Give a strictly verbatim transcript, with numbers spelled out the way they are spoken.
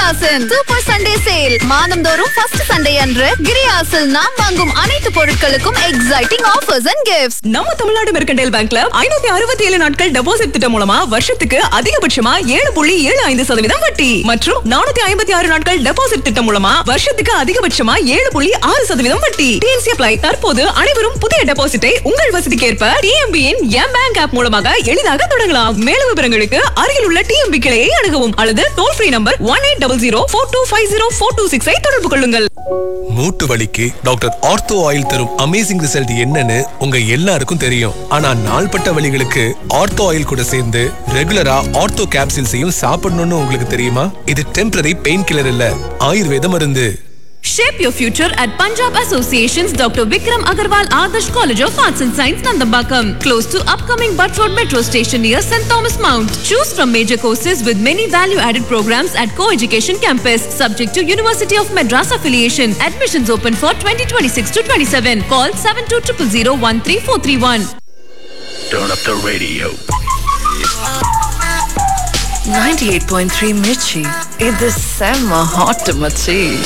கிரியாசின் super Sunday sale. மாதந்தோறும் first Sunday அன்று கிரியாசில் நாம் வாங்கும் அனைத்து பொருட்களுக்கும் எக்ஸைட்டிங் ஆஃபர்ஸ் அண்ட் கிஃப்ட்ஸ். நம்ம தமிழ்நாடு மெர்கண்டைல் பேங்க்ல ஐநூத்தி அறுபத்தி ஏழு நாட்கள் டெபாசிட் திட்டம் மூலமா வருஷத்துக்கு அதிகபட்சமா ஏழு புள்ளி ஏழு ஐந்து சதவீதம் வட்டி மற்றும் நானூத்தி ஐம்பத்தி ஆறு நாட்கள் டெபாசிட் திட்டம் மூலமா வருஷத்துக்கு அதிகபட்சமா ஏழு புள்ளி ஆறு சதவீதம் வட்டி. DNC apply. தற்போது அனைவரும் புதிய டெபாசிட்டை உங்கள் வசதிக்கேற்ப டிஎம்பியின் எம் பேங்க் ஆப் மூலமாக எளிதாக தொடங்கலாம். மேலும் விவரங்களுக்கு அருகில் உள்ள டிஎம்பி கிளையை அணுகவும் அல்லது toll free number one eight double zero four two five zero four two six ஐ தொடர்பு கொள்ளுங்கள். மூட்டு வலிக்கு டாக்டர் ஆர்த்தோ ஆயில் தரும் அமேசிங் ரிசல்ட் என்னன்னு உங்க எல்லாருக்கும் தெரியும். ஆனா நாள்பட்ட வலிகளுக்கு ஆர்த்தோ ஆயில் கூட சேர்ந்து ரெகுலரா ஆர்த்தோ கேப்சூல்ஸையும் சாப்பிடணும்னு உங்களுக்கு தெரியுமா? இது டெம்பரரி பெயின் கில்லர் இல்ல, ஆயுர்வேத மருந்து. Shape your future at Punjab Association's Doctor Vikram Agarwal Adarsh College of Arts and Science, Nandambakam, close to upcoming Butt Road Metro Station near Saint Thomas Mount. Choose from major courses with many value-added programs at Co-Education Campus, subject to University of Madras affiliation. Admissions open for twenty twenty-six to twenty-seven. Call seven two zero zero zero one three four three one. Turn up the radio. ninety-eight point three Mirchi. It's the summer hot, Machi.